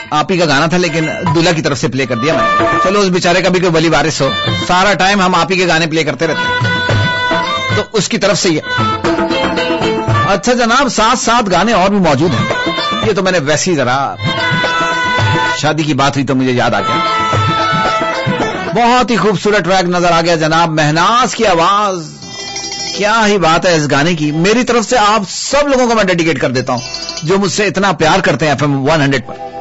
आप ही का गाना था, लेकिन दूल्हा की तरफ से प्ले कर दिया मैंने। चलो उस बेचारे का भी कोई वली वारिस हो, सारा टाइम हम आप ही के गाने प्ले करते रहते हैं, तो उसकी तरफ से ही। अच्छा जनाब, 7 गाने और भी मौजूद हैं। ये तो मैंने वैसे ही जरा शादी की बात हुई तो मुझे याद आ गया। बहुत ही खूबसूरत ट्रैक नजर आ गया जनाब, महनाज की आवाज, क्या ही बात है इस गाने की। मेरी तरफ से आप सब लोगों को मैं डेडिकेट कर देता हूं जो मुझसे इतना प्यार करते हैं FM 100 पर।